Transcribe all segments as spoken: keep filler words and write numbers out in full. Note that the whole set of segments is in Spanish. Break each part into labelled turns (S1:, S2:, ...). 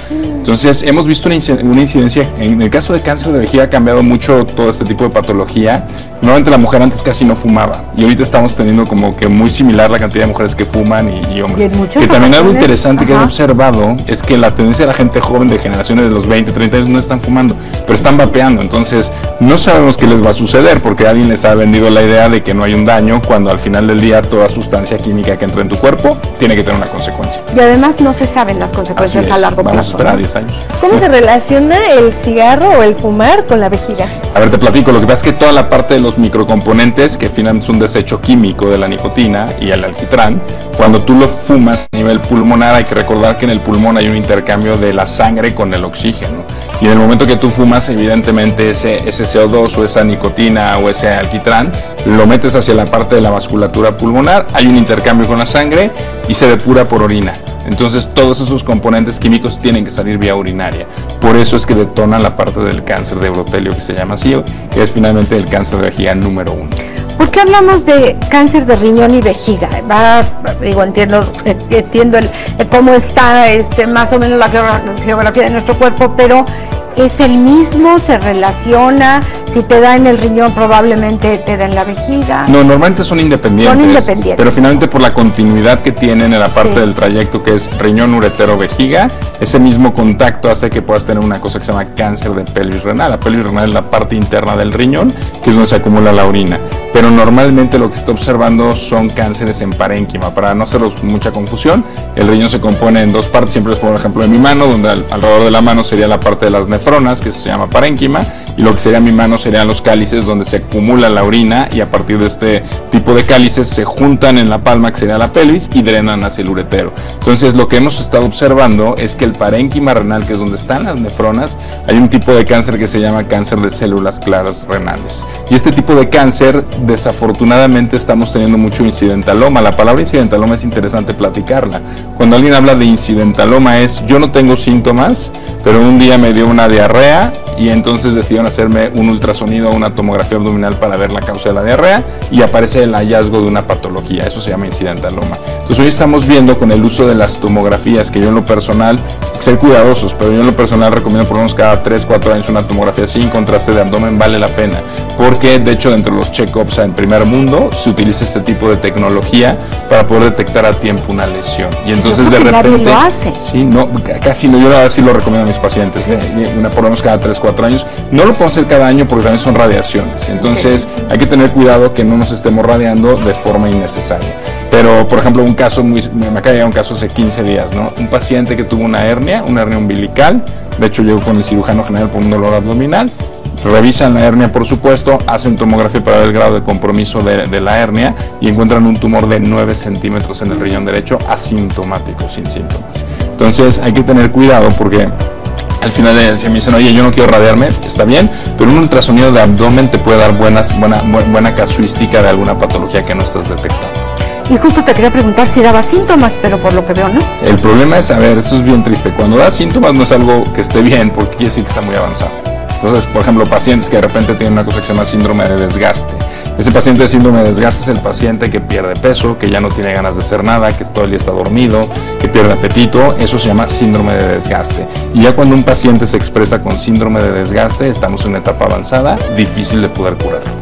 S1: Entonces hemos visto una, incid- una incidencia, en el caso de cáncer de vejiga ha cambiado mucho todo este tipo de patología. Normalmente la mujer antes casi no fumaba y ahorita estamos teniendo como que muy similar la cantidad de mujeres que fuman y, y hombres.
S2: Y
S1: que también algo interesante, ajá, que he observado es que la tendencia de la gente joven de generaciones de los veinte, treinta años no están fumando, pero están vapeando. Entonces no sabemos qué les va a suceder porque alguien les ha vendido la idea de que no hay un daño, cuando al final del día toda sustancia química que entra en tu cuerpo tiene que tener una consecuencia.
S2: Y además no se saben las consecuencias a largo plazo.
S1: Vamos a esperar diez años.
S3: ¿Cómo se relaciona el cigarro o el fumar con la vejiga?
S1: A ver, te platico. Lo que pasa es que toda la parte de los microcomponentes, que finalmente es un desecho químico de la nicotina y el alquitrán, cuando tú lo fumas a nivel pulmonar, hay que recordar que en el pulmón hay un intercambio de la sangre con el oxígeno. Y en el momento que tú fumas, evidentemente ese, ese C O dos o esa nicotina o ese alquitrán lo metes hacia la parte de la vasculatura pulmonar, hay un intercambio con la sangre y se depura por orina. Entonces todos esos componentes químicos tienen que salir vía urinaria. Por eso es que detonan la parte del cáncer de brotelio, que se llama así, que es finalmente el cáncer de vejiga número uno.
S2: ¿Por qué hablamos de cáncer de riñón y vejiga? Va, digo, entiendo, entiendo el, el cómo está este, más o menos la geografía de nuestro cuerpo, pero ¿es el mismo? ¿Se relaciona? Si te da en el riñón, probablemente te da en la vejiga.
S1: No, normalmente son independientes.
S2: Son independientes.
S1: Pero finalmente por la continuidad que tienen en la parte sí. del trayecto, que es riñón, uretero, vejiga, ese mismo contacto hace que puedas tener una cosa que se llama cáncer de pelvis renal. La pelvis renal es la parte interna del riñón, que es donde se acumula la orina. Pero normalmente lo que se está observando son cánceres en parénquima. Para no haceros mucha confusión, el riñón se compone en dos partes. Siempre les pongo el ejemplo de mi mano, donde al, alrededor de la mano sería la parte de las nefronas, que se llama parénquima, y lo que sería mi mano serían los cálices, donde se acumula la orina, y a partir de este tipo de cálices se juntan en la palma, que sería la pelvis, y drenan hacia el uretero. Entonces lo que hemos estado observando es que el parénquima renal, que es donde están las nefronas, hay un tipo de cáncer que se llama cáncer de células claras renales. Y este tipo de cáncer, desafortunadamente, estamos teniendo mucho incidentaloma. La palabra incidentaloma es interesante platicarla. Cuando alguien habla de incidentaloma es, yo no tengo síntomas, pero un día me dio una diarrea y entonces decidieron hacerme un ultrasonido o una tomografía abdominal para ver la causa de la diarrea y aparece el hallazgo de una patología. Eso se llama incidentaloma. Entonces hoy estamos viendo con el uso de las tomografías, que yo en lo personal, hay que ser cuidadosos, pero yo en lo personal recomiendo por lo menos cada tres, cuatro años una tomografía sin contraste de abdomen, vale la pena, porque de hecho dentro de los check-ups en primer mundo se utiliza este tipo de tecnología para poder detectar a tiempo una lesión. Y entonces de repente...
S2: lo hace.
S1: Sí, no, casi no, yo la verdad sí lo recomiendo a mis pacientes, ¿eh? Una, por lo menos cada tres, cuatro años. No lo puedo hacer cada año porque también son radiaciones. Entonces okay. hay que tener cuidado que no nos estemos radiando de forma innecesaria. Pero, por ejemplo, un caso muy, me acaba de llegar un caso hace quince días, ¿no? Un paciente que tuvo una hernia, una hernia umbilical, de hecho llegó con el cirujano general por un dolor abdominal, revisan la hernia, por supuesto, hacen tomografía para ver el grado de compromiso de, de la hernia y encuentran un tumor de nueve centímetros en el riñón derecho, asintomático, sin síntomas. Entonces hay que tener cuidado porque al final se me dicen, oye, yo no quiero radiarme, está bien, pero un ultrasonido de abdomen te puede dar buenas, buena, buena casuística de alguna patología que no estás detectando.
S2: Y justo te quería preguntar si daba síntomas, pero por lo que veo, ¿no?
S1: El problema es, a ver, eso es bien triste. Cuando da síntomas no es algo que esté bien, porque quiere decir que está muy avanzado. Entonces, por ejemplo, pacientes que de repente tienen una cosa que se llama síndrome de desgaste. Ese paciente de síndrome de desgaste es el paciente que pierde peso, que ya no tiene ganas de hacer nada, que todo el día está dormido, que pierde apetito. Eso se llama síndrome de desgaste. Y ya cuando un paciente se expresa con síndrome de desgaste, estamos en una etapa avanzada, difícil de poder curarlo.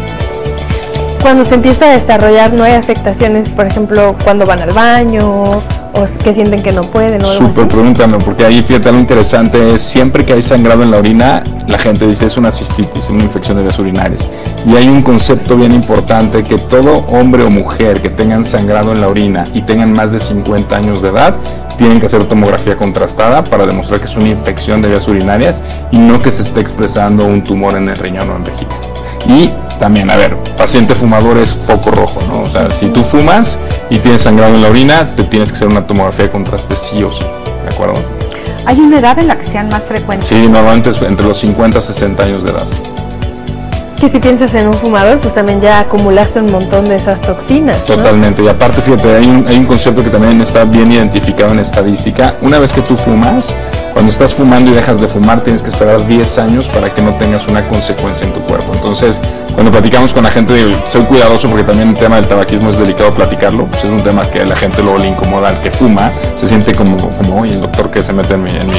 S3: Cuando se empieza a desarrollar, ¿no hay afectaciones, por ejemplo, cuando van al baño o que sienten que no pueden?
S1: Súper, pregúntame, porque ahí fíjate, algo interesante es, siempre que hay sangrado en la orina, la gente dice es una cistitis, una infección de vías urinarias. Y hay un concepto bien importante, que todo hombre o mujer que tengan sangrado en la orina y tengan más de cincuenta años de edad, tienen que hacer tomografía contrastada para demostrar que es una infección de vías urinarias y no que se esté expresando un tumor en el riñón o en vejiga. Y también, a ver, paciente fumador es foco rojo, ¿no? O sea, si tú fumas y tienes sangrado en la orina, te tienes que hacer una tomografía de contraste sí o sí, ¿de acuerdo?
S2: ¿Hay una edad en la que sean más frecuentes?
S1: Sí, normalmente es entre los cincuenta y sesenta años de edad.
S3: Que si piensas en un fumador, pues también ya acumulaste un montón de esas toxinas, ¿no?
S1: Totalmente, y aparte, fíjate, hay un, hay un concepto que también está bien identificado en estadística. Una vez que tú fumas, cuando estás fumando y dejas de fumar, tienes que esperar diez años para que no tengas una consecuencia en tu cuerpo. Entonces, cuando platicamos con la gente, soy cuidadoso porque también el tema del tabaquismo es delicado platicarlo, pues es un tema que a la gente luego le incomoda al que fuma, se siente como, como oye, el doctor que se mete en mi, en mi